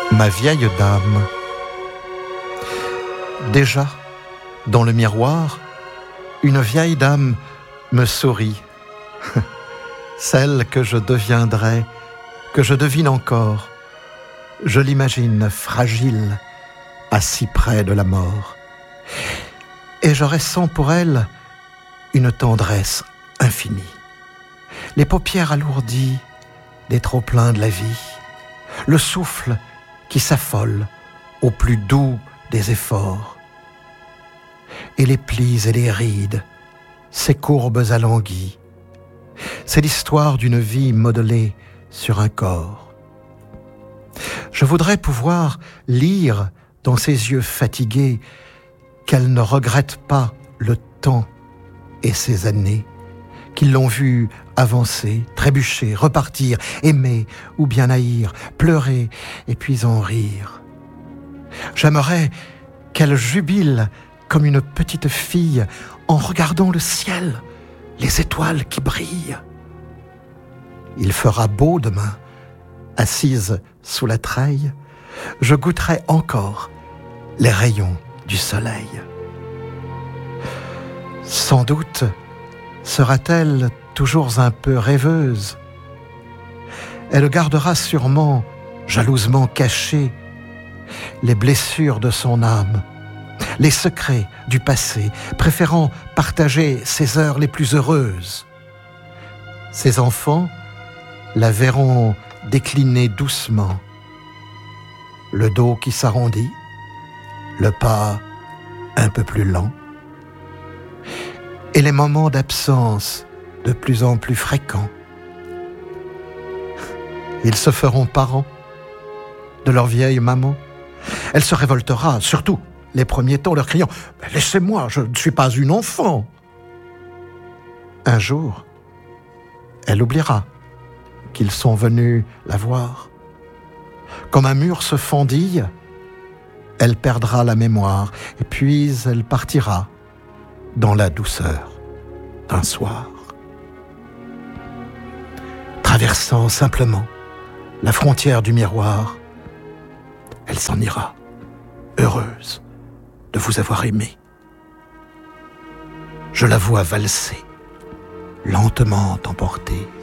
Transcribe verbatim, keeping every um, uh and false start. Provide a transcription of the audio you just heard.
Ma vieille dame. Déjà, dans le miroir, une vieille dame me sourit. Celle que je deviendrai, que je devine encore. Je l'imagine fragile, assis près de la mort. Et je ressens pour elle une tendresse infinie. Les paupières alourdies des trop-pleins de la vie, le souffle qui s'affole au plus doux des efforts. Et les plis et les rides, ces courbes alanguies, c'est l'histoire d'une vie modelée sur un corps. Je voudrais pouvoir lire dans ses yeux fatigués qu'elle ne regrette pas le temps et ses années, qu'ils l'ont vu avancer, trébucher, repartir, aimer ou bien haïr, pleurer et puis en rire. J'aimerais qu'elle jubile comme une petite fille en regardant le ciel, les étoiles qui brillent. Il fera beau demain, assise sous la treille, je goûterai encore les rayons du soleil. Sans doute sera-t-elle toujours un peu rêveuse. Elle gardera sûrement, jalousement cachées, les blessures de son âme, les secrets du passé, préférant partager ses heures les plus heureuses. Ses enfants la verront décliner doucement, le dos qui s'arrondit, le pas un peu plus lent, et les moments d'absence de plus en plus fréquents. Ils se feront parents de leur vieille maman. Elle se révoltera, surtout les premiers temps, leur criant « Laissez-moi, je ne suis pas une enfant !» Un jour, elle oubliera qu'ils sont venus la voir. Comme un mur se fendille, elle perdra la mémoire, et puis elle partira dans la douceur d'un soir. Traversant simplement la frontière du miroir, elle s'en ira, heureuse de vous avoir aimé. Je la vois valser, lentement emportée